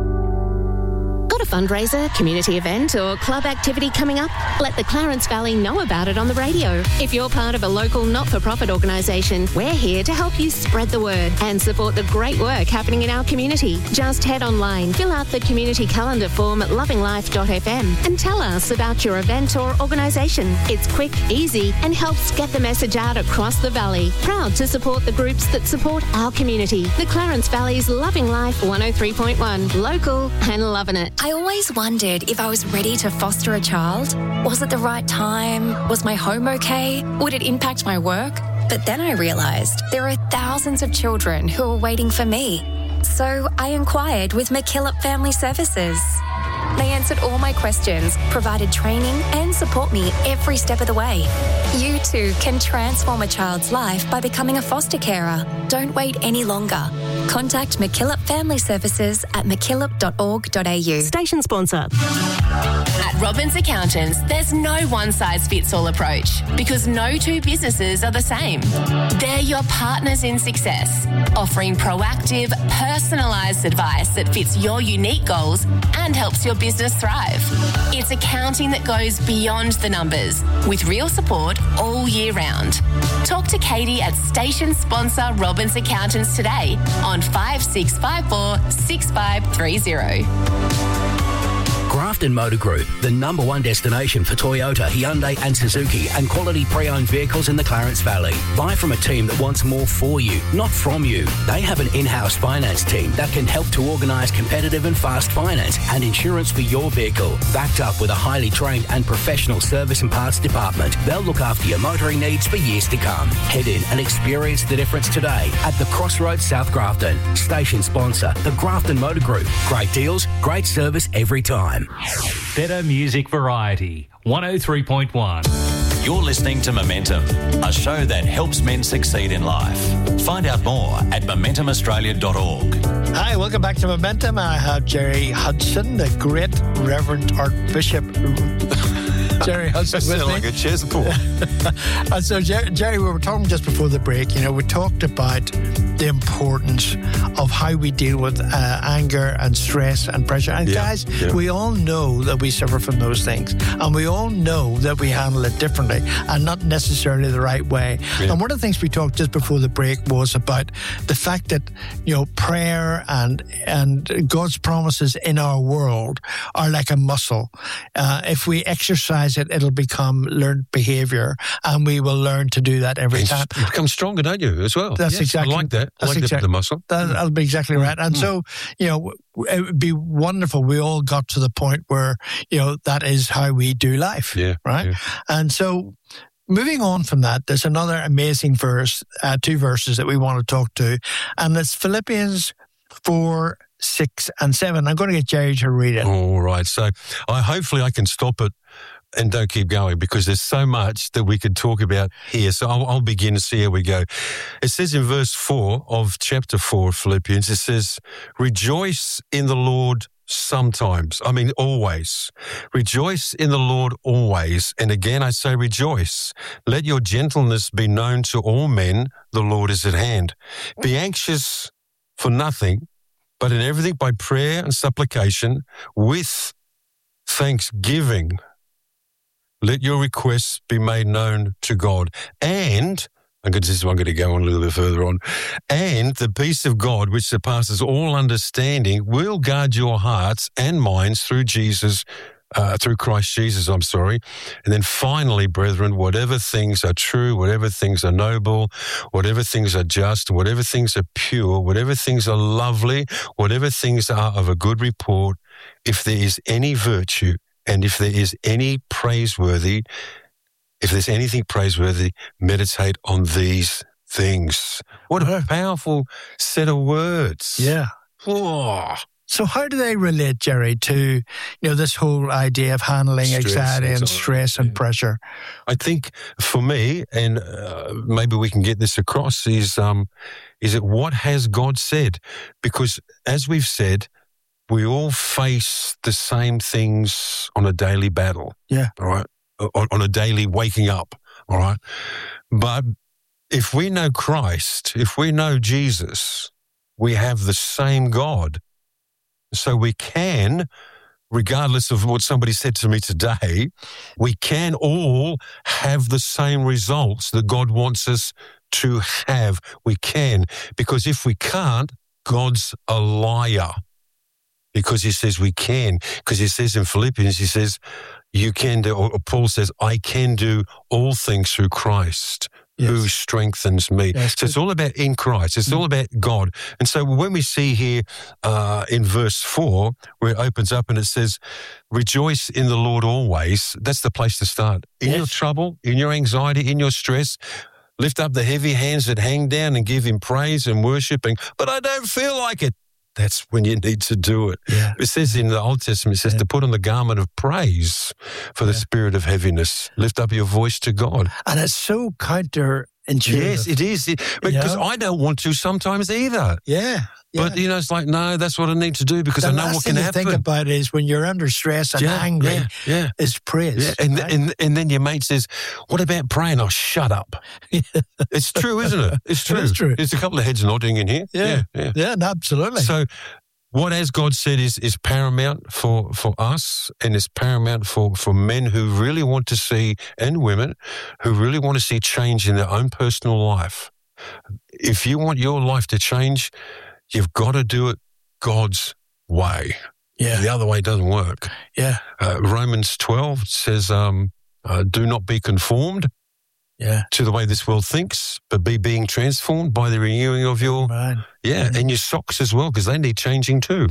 Got a fundraiser, community event, or club activity coming up? Let the Clarence Valley know about it on the radio. If you're part of a local not-for-profit organisation, we're here to help you spread the word and support the great work happening in our community. Just head online, fill out the community calendar form at loving life dot f m and tell us about your event or organisation. It's quick, easy, and helps get the message out across the valley. Proud to support the groups that support our community. The Clarence Valley's Loving Life one oh three point one. Local and loving it. I always wondered if I was ready to foster a child. Was it the right time? Was my home okay? Would it impact my work? But then I realised there are thousands of children who are waiting for me. So I inquired with McKillop Family Services. They answered all my questions, provided training and support me every step of the way. You too can transform a child's life by becoming a foster carer. Don't wait any longer. Contact McKillop Family Services at mckillop dot org dot a u. Station sponsor. At Robbins Accountants, there's no one-size-fits-all approach because no two businesses are the same. They're your partners in success, offering proactive, personalised advice that fits your unique goals and helps your business thrive. It's accounting that goes beyond the numbers with real support all year round. Talk to Katie at station sponsor Robbins Accountants today on five six five four, six five three zero. Grafton Motor Group, the number one destination for Toyota, Hyundai and Suzuki and quality pre-owned vehicles in the Clarence Valley. Buy from a team that wants more for you, not from you. They have an in-house finance team that can help to organise competitive and fast finance and insurance for your vehicle. Backed up with a highly trained and professional service and parts department, they'll look after your motoring needs for years to come. Head in and experience the difference today at the Crossroads South Grafton. Station sponsor, the Grafton Motor Group. Great deals, great service every time. Better music variety, one oh three point one. You're listening to Momentum, a show that helps men succeed in life. Find out more at momentum australia dot org. Hi, welcome back to Momentum. I have Jerry Hudson, the great Reverend Archbishop Jerry Hudson with me. Like a chessboard. And so, Jerry, Jerry, we were talking just before the break. You know, we talked about the importance of how we deal with uh, anger and stress and pressure. And Yeah, guys, yeah. we all know that we suffer from those things, and we all know that we handle it differently and not necessarily the right way. Yeah. And one of the things we talked just before the break was about the fact that, you know, prayer and and God's promises in our world are like a muscle. Uh, if we exercise it, it'll become learned behavior, and we will learn to do that every And time. you become stronger, don't you, as well? That's Yes, exactly- I like that. I that's like that, exact- the muscle. That, that'll be exactly right. And so, you know, it would be wonderful. We all got to the point where, you know, that is how we do life. Yeah, Right. yeah. And so, moving on from that, there's another amazing verse, uh, two verses that we want to talk to, and it's Philippians four, six, and seven. I'm going to get Jerry to read it. All right. So I hopefully I can stop it and don't keep going, because there's so much that we could talk about here. So I'll, I'll begin and see how we go. It says in verse four of chapter four of Philippians, it says, rejoice in the Lord sometimes. I mean, always. Rejoice in the Lord always. And again, I say rejoice. Let your gentleness be known to all men. The Lord is at hand. Be anxious for nothing, but in everything by prayer and supplication with thanksgiving. Let your requests be made known to God. And, I'm going to, this is, I'm going to go on a little bit further on, and the peace of God, which surpasses all understanding, will guard your hearts and minds through Jesus, uh, through Christ Jesus, I'm sorry. And then finally, brethren, whatever things are true, whatever things are noble, whatever things are just, whatever things are pure, whatever things are lovely, whatever things are of a good report, if there is any virtue, and if there is any praiseworthy, if there's anything praiseworthy, meditate on these things. What a powerful set of words. Yeah. Oh. So how do they relate, Jerry, to, you know, this whole idea of handling Stress, anxiety and anxiety, stress and yeah. pressure? I think for me, and uh, maybe we can get this across, is um, is it what has God said? Because as we've said, we all face the same things on a daily battle. Yeah. All right. On, on a daily waking up. All right. But if we know Christ, if we know Jesus, we have the same God. So we can, regardless of what somebody said to me today, we can all have the same results that God wants us to have. We can. Because if we can't, God's a liar. Because he says we can. Because he says in Philippians, he says, you can do, or Paul says, I can do all things through Christ Yes. who strengthens me. Yes, so it's all about in Christ. It's all about God. And so when we see here uh, in verse four, where it opens up and it says, rejoice in the Lord always, that's the place to start. In Yes. your trouble, in your anxiety, in your stress, lift up the heavy hands that hang down and give him praise and worship. And, but I don't feel like it. That's when you need to do it. Yeah. It says in the Old Testament, it says Yeah. to put on the garment of praise for the Yeah. spirit of heaviness. Lift up your voice to God. And it's so counterintuitive. Yes, it is. It, because Yeah. I don't want to sometimes either. Yeah. Yeah. But, you know, it's like, no, that's what I need to do because the I know last what thing can you happen. think about is when you're under stress and Yeah, angry, yeah, yeah. is praise. Yeah, and, right? and and then your mate says, what about praying? Oh, shut up. It's true, isn't it? It's true. It is true. There's a couple of heads nodding in here. Yeah. yeah. yeah, no, absolutely. So what as God said is is paramount for, for us, and is paramount for, for men who really want to see, and women who really want to see change in their own personal life. If you want your life to change, you've got to do it God's way. yeah, The other way doesn't work. yeah, Uh, Romans twelve says, um, uh, do not be conformed yeah. to the way this world thinks, but be being transformed by the renewing of your, Right. yeah, and your socks as well, because they need changing too.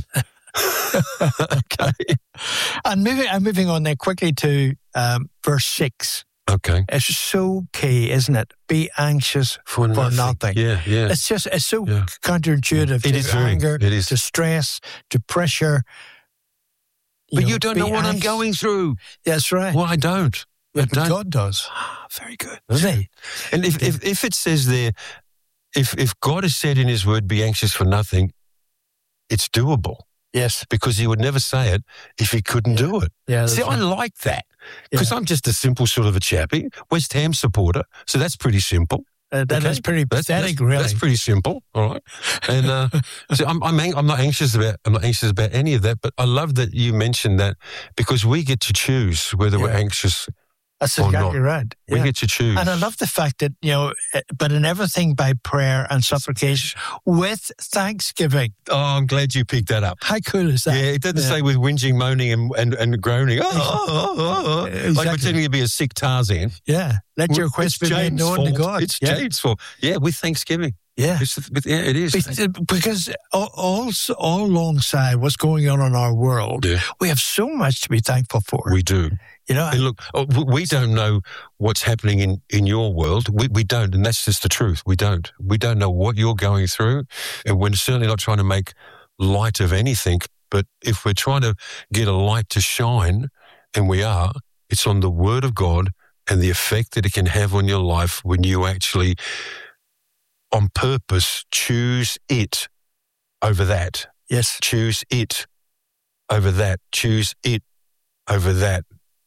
Okay. And moving, and moving on there quickly to um, verse six. Okay. It's so key, isn't it? Be anxious For for nothing. nothing. Yeah, yeah. It's just, it's so Yeah. counterintuitive It to is very- anger, it is. to stress, to pressure. But know, you don't be know what I'm anx- going through. That's right. Well, I don't. But Don't- God does. Ah, very good. Doesn't he? And if, if, if it says there, if, if God has said in his word, be anxious for nothing, it's doable. Yes. Because he would never say it if he couldn't do it. Yeah. See, that's I right. like that because Yeah. I'm just a simple sort of a chappy, West Ham supporter. So that's pretty simple. Uh, that Okay. is pretty That's, pathetic, that's, really. That's pretty simple, all right. And uh, so I'm I'm, ang- I'm not anxious about I'm not anxious about any of that. But I love that you mentioned that because we get to choose whether we're Yeah. anxious. That's or exactly not. right. We Yeah. get to choose. And I love the fact that, you know, eh, but in everything by prayer and supplication with thanksgiving. Oh, I'm glad you picked that up. How cool is that? Yeah, it doesn't Yeah. say with whinging, moaning, and and, and groaning. Oh, oh, oh, oh, oh. Like Exactly. pretending to be a sick Tarzan. Yeah. Let your request It's be made James' known to fault. God. It's yeah. James' fault. Yeah, with Thanksgiving. Yeah. It's, yeah, it is. Be- Because all, all, all alongside what's going on in our world, Yeah. we have so much to be thankful for. We do. you know, And look, oh, w- we don't know what's happening in, in your world. We we don't, and that's just the truth. We don't. We don't know what you're going through, and we're certainly not trying to make light of anything. But if we're trying to get a light to shine, and we are, it's on the Word of God and the effect that it can have on your life when you actually, on purpose, choose it over that. Yes. Choose it over that. Choose it over that.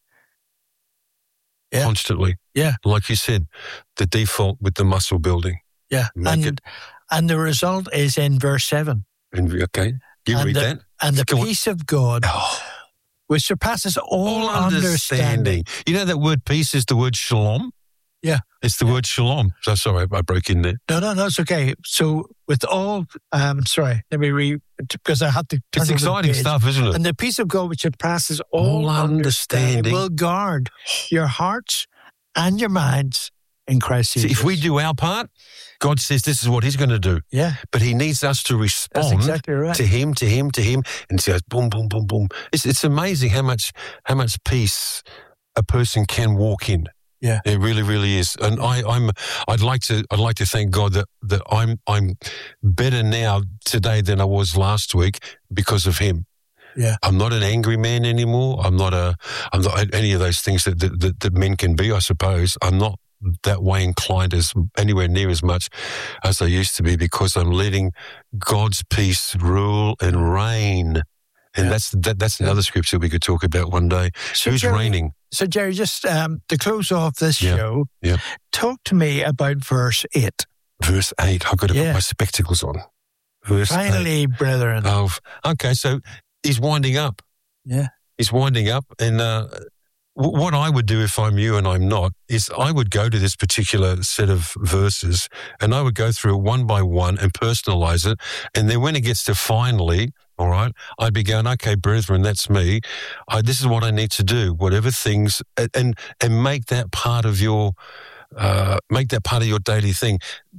Yeah. Constantly. Yeah. Like you said, the default with the muscle building. Yeah. Make and, it. and the result is in verse seven. And, okay. You and read the, that. And the Go on. peace of God, Oh, which surpasses all, all understanding. understanding. You know that word peace is the word shalom? Yeah. It's the word shalom. So sorry, I broke in there. No, no, no, it's okay. So with all, um, sorry, let me read, because I had to turn It's over the exciting page. stuff, isn't it? And the peace of God, which surpasses all, All understanding, understanding. will guard your hearts and your minds in Christ See, Jesus. if we do our part, God says this is what he's going to do. Yeah, But he needs us to that's respond exactly right. to him, to him, to him, and it goes boom, boom, boom, boom. It's it's amazing how much how much peace a person can walk in. Yeah. It really, really is. And I, I'm I'd like to I'd like to thank God that, that I'm I'm better now today than I was last week because of him. Yeah. I'm not an angry man anymore. I'm not a I'm not any of those things that that, that, that men can be, I suppose. I'm not that way inclined as anywhere near as much as I used to be because I'm letting God's peace rule and reign. And Yeah. that's that, that's another scripture we could talk about one day. So Who's Jerry- reigning? So, Jerry, just um, to close off this Yeah, show, yeah. talk to me about verse eight. Verse eight. I've got to Yeah. put my spectacles on. Verse eight. Finally, brethren. Of okay, so he's winding up. Yeah. He's winding up, and uh, w- what I would do if I'm you and I'm not is I would go to this particular set of verses and I would go through it one by one and personalize it, and then when it gets to finally, all right, I'd be going, okay, brethren, that's me. I, this is what I need to do. Whatever things, and and, and make that part of your. Uh, make that part of your daily thing.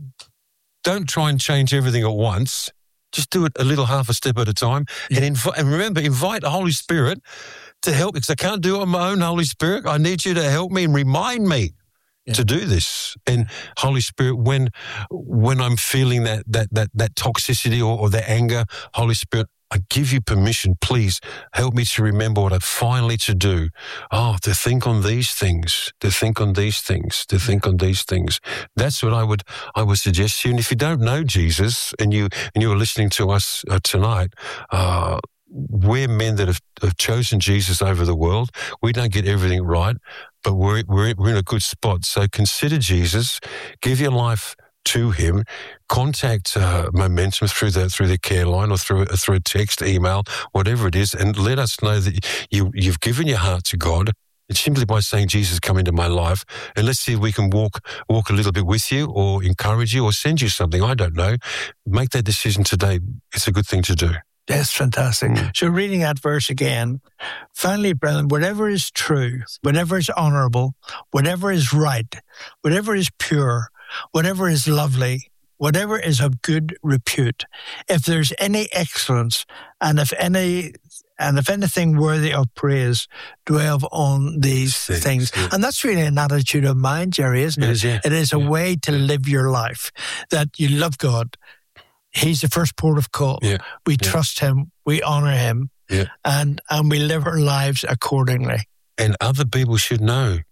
Don't try and change everything at once. Just do it a little half a step at a time. And, invi- and remember, invite the Holy Spirit to help because I can't do it on my own, Holy Spirit. I need you to help me and remind me Yeah. to do this. And Holy Spirit, when when I'm feeling that that that that toxicity or, or that anger, Holy Spirit, I give you permission. Please help me to remember what I finally to do. Oh, to think on these things, to think on these things, to think on these things. That's what I would I would suggest to you. And if you don't know Jesus and you and you are listening to us uh, tonight, uh, we're men that have, have chosen Jesus over the world. We don't get everything right, but we're we're we're in a good spot. So consider Jesus. Give your life to him. Contact uh, Momentum through the through the care line or through through a text, email, whatever it is, and let us know that you you've given your heart to God. It's simply by saying, Jesus, come into my life, and let's see if we can walk walk a little bit with you, or encourage you, or send you something. I don't know. Make that decision today. It's a good thing to do. That's fantastic. Mm. So reading that verse again, finally, brethren, whatever is true, whatever is honorable, whatever is right, whatever is pure, whatever is lovely, whatever is of good repute, if there's any excellence, and if any and if anything worthy of praise, dwell on these Things, things. yeah. And that's really an attitude of mind, Jerry, isn't it? It is, yeah. It is a Yeah. way to live your life, that you love God. He's the first port of call. Yeah. We Yeah. trust him, we honor him, Yeah. and, and we live our lives accordingly. And other people should know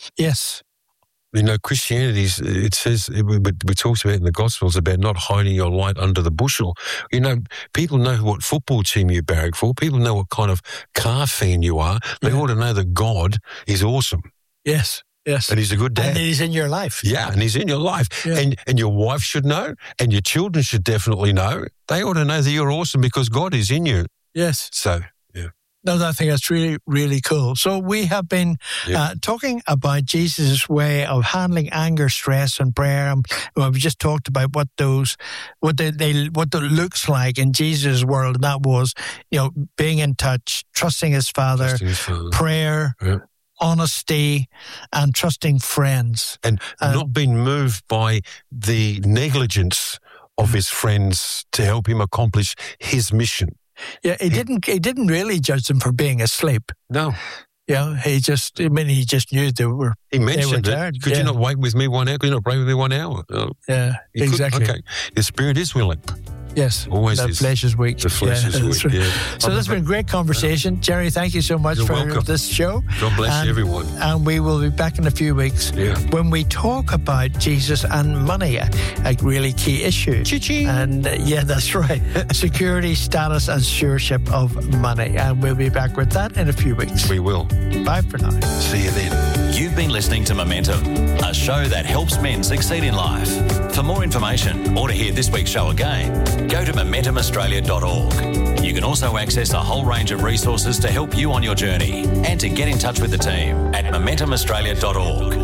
Yes. You know, Christianity, it says, it, we, we talked about in the Gospels about not hiding your light under the bushel. You know, people know what football team you barrack for. People know what kind of car fan you are. They yeah. ought to know that God is awesome. Yes, yes. And he's a good dad. And he's in your life. Yeah, and he's in your life. Yeah. And, and your wife should know, and your children should definitely know. They ought to know that you're awesome because God is in you. Yes. So... No, I think that's really, really cool. So we have been yeah. uh, talking about Jesus' way of handling anger, stress, and prayer. And well, we just talked about what those, what they, they, what that looks like in Jesus' world. And that was, you know, being in touch, trusting His Father, trusting his father. prayer, yeah. honesty, and trusting friends, and uh, not being moved by the negligence of his friends to help him accomplish his mission. Yeah, he didn't. He didn't really judge them for being asleep. No. Yeah, he just. I mean, he just knew they were. He mentioned they were it. tired. Could yeah. you not wait with me one hour? Could you not pray with me one hour? Oh. Yeah, you exactly. Could? Okay, the spirit is willing. Yes, always the is. flesh is weak. The flesh yeah, is weak. Yeah. So this has been a great conversation, Jerry. Thank you so much You're for welcome. this show. God bless and, everyone. And we will be back in a few weeks yeah. when we talk about Jesus and money, a, a really key issue. Chi-chi. And uh, yeah, that's right. Security, status, and stewardship of money. And we'll be back with that in a few weeks. We will. Bye for now. See you then. You've been listening to Momentum, a show that helps men succeed in life. For more information or to hear this week's show again, go to momentum australia dot org. You can also access a whole range of resources to help you on your journey and to get in touch with the team at momentum australia dot org.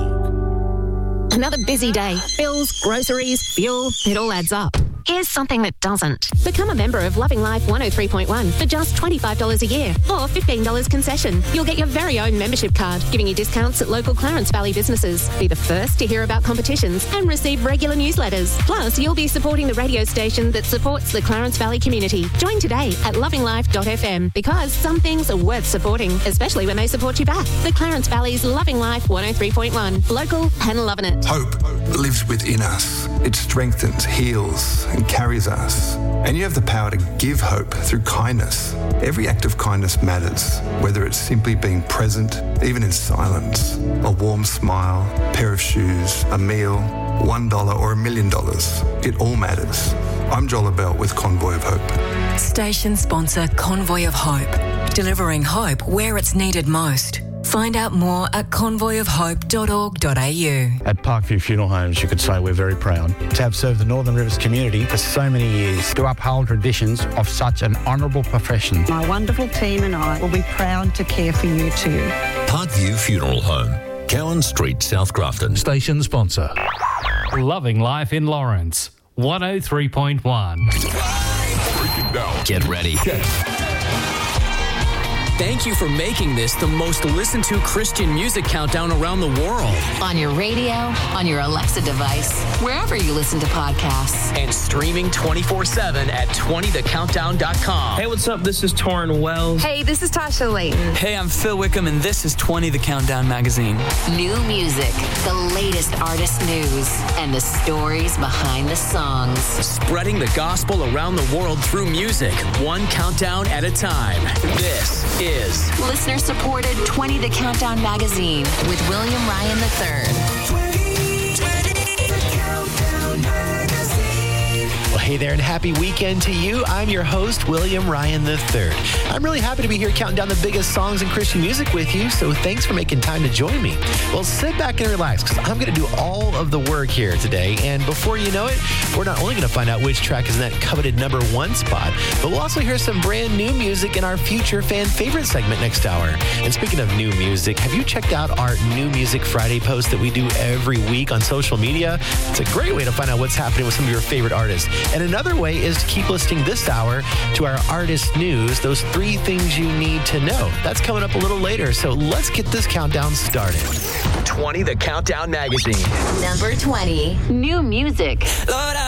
Another busy day. Bills, groceries, fuel, it all adds up. Here's something that doesn't. Become a member of Loving Life one oh three point one for just twenty-five dollars a year or fifteen dollars concession. You'll get your very own membership card, giving you discounts at local Clarence Valley businesses. Be the first to hear about competitions and receive regular newsletters. Plus, you'll be supporting the radio station that supports the Clarence Valley community. Join today at loving life dot f m because some things are worth supporting, especially when they support you back. The Clarence Valley's Loving Life one oh three point one. Local and loving it. Hope lives within us. It strengthens, heals, and carries us. And you have the power to give hope through kindness. Every act of kindness matters, whether it's simply being present, even in silence, a warm smile, a pair of shoes, a meal, one dollar or a million dollars. It all matters. I'm Joel Bell with Convoy of Hope. Station sponsor Convoy of Hope, delivering hope where it's needed most. Find out more at convoy of hope dot org dot a u. At Parkview Funeral Homes, you could say we're very proud to have served the Northern Rivers community for so many years, to uphold traditions of such an honourable profession. My wonderful team and I will be proud to care for you too. Parkview Funeral Home, Cowan Street, South Grafton. Station sponsor. Loving Life in Lawrence, one oh three point one. Get ready. Thank you for making this the most listened to Christian music countdown around the world. On your radio, on your Alexa device, wherever you listen to podcasts. And streaming twenty-four seven at twenty the countdown dot com. Hey, what's up? This is Torrin Wells. Hey, this is Tasha Layton. Hey, I'm Phil Wickham, and this is twenty the Countdown magazine. New music, the latest artist news, and the stories behind the songs. Spreading the gospel around the world through music, one countdown at a time. This is Is. Listener-supported twenty the Countdown magazine with William Ryan the third. Well, hey there, and happy weekend to you. I'm your host, William Ryan the third. I'm really happy to be here counting down the biggest songs in Christian music with you, so thanks for making time to join me. Well, sit back and relax, because I'm going to do all of the work here today, and before you know it, we're not only going to find out which track is in that coveted number one spot, but we'll also hear some brand new music in our future fan favorite segment next hour. And speaking of new music, have you checked out our New Music Friday post that we do every week on social media? It's a great way to find out what's happening with some of your favorite artists. And another way is to keep listening this hour to our artist news, those three things you need to know. That's coming up a little later, so let's get this countdown started. twenty the Countdown magazine. Number twenty. New music. Lord,